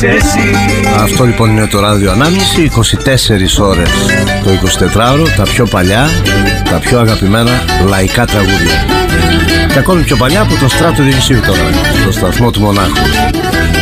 Αυτό λοιπόν είναι το ράδιο Ανάμνηση, 24 ώρες το 24ωρο, τα πιο παλιά, τα πιο αγαπημένα λαϊκά τραγούδια. Και ακόμη πιο παλιά από το Στράτο Διονυσίου τώρα, στο σταθμό του Μονάχου.